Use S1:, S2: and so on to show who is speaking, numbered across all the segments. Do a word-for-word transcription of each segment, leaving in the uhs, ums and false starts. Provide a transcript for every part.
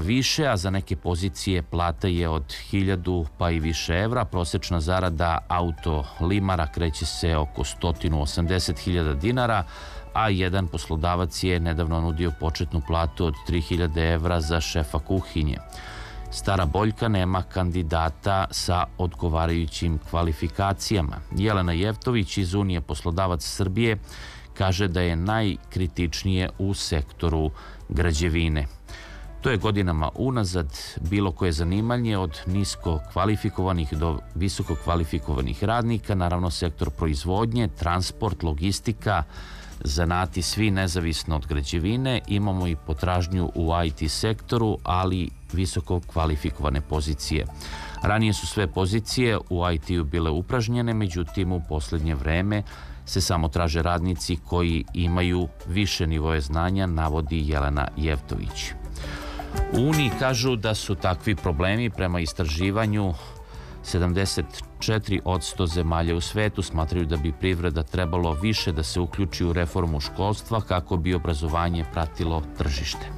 S1: više, a za neke pozicije plata je od hiljadu pa i više evra. Prosečna zarada auto limara kreće se oko sto osamdeset hiljada dinara, a jedan poslodavac je nedavno nudio početnu platu od tri hiljade evra za šefa kuhinje. Stara Boljka nema kandidata sa odgovarajućim kvalifikacijama. Jelena Jevtović iz Unije poslodavac Srbije kaže da je najkritičnije u sektoru građevine. To je godinama unazad bilo koje zanimanje od nisko kvalifikovanih do visoko kvalifikovanih radnika, naravno sektor proizvodnje, transport, logistika, zanati svi nezavisno od građevine. Imamo i potražnju u I T sektoru, ali visoko kvalifikovane pozicije. Ranije su sve pozicije u I T-u bile upražnjene, međutim u posljednje vreme se samo traže radnici koji imaju više nivoje znanja, navodi Jelena Jevtović. U Uniji kažu da su takvi problemi prema istraživanju sedamdeset četiri posto zemalja u svetu smatraju da bi privreda trebalo više da se uključi u reformu školstva kako bi obrazovanje pratilo tržište.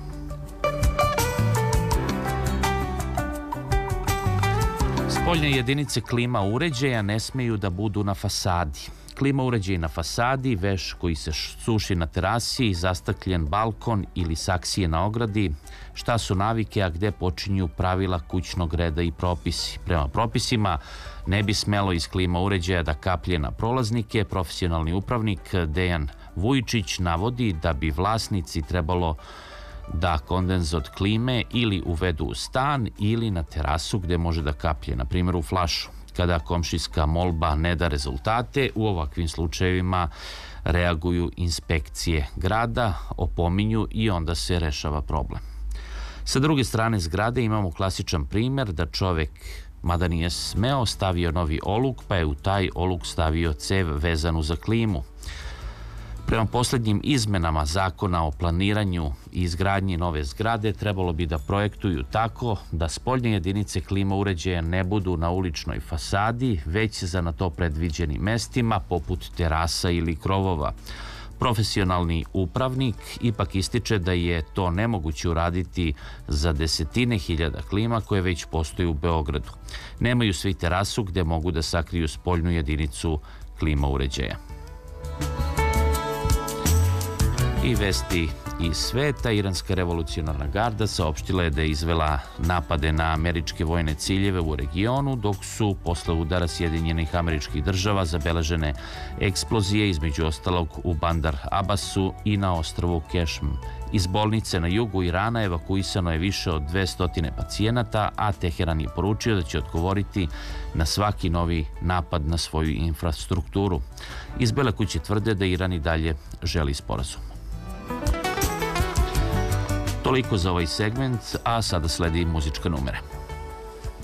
S1: Spoljne jedinice klima uređaja ne smeju da budu na fasadi. Klima uređaj na fasadi, veš koji se suši na terasi, zastakljen balkon ili saksije na ogradi, šta su navike, a gde počinju pravila kućnog reda i propisi. Prema propisima ne bi smelo iz klima uređaja da kaplje na prolaznike. Profesionalni upravnik Dejan Vujičić navodi da bi vlasnici trebalo da kondens od klime ili uvedu u stan ili na terasu gde može da kaplje, na primjer u flašu. Kada komšijska molba ne da rezultate, u ovakvim slučajevima reaguju inspekcije grada, opominju i onda se rešava problem. Sa druge strane zgrade imamo klasičan primjer da čovek, mada nije smeo, stavio novi oluk, pa je u taj oluk stavio cev vezanu za klimu. Prema posljednjim izmenama zakona o planiranju i izgradnji nove zgrade trebalo bi da projektuju tako da spoljne jedinice klima uređaja ne budu na uličnoj fasadi, već za na to predviđenim mestima poput terasa ili krovova. Profesionalni upravnik ipak ističe da je to nemoguće uraditi za desetine hiljada klima koje već postoje u Beogradu. Nemaju svi terasu gde mogu da sakriju spoljnu jedinicu klima uređaja. I vesti iz sveta. Iranska revolucionarna garda saopštila je da je izvela napade na američke vojne ciljeve u regionu, dok su posle udara Sjedinjenih Američkih Država zabeležene eksplozije, između ostalog u Bandar Abbasu i na ostrvu Kešm. Iz bolnice na jugu Irana evakuisano je više od dvesta pacijenata, a Teheran je poručio da će odgovoriti na svaki novi napad na svoju infrastrukturu. Iz Bele kuće tvrde da Iran i dalje želi sporazum. Toliko za ovaj segment, a sada sledi muzička numera.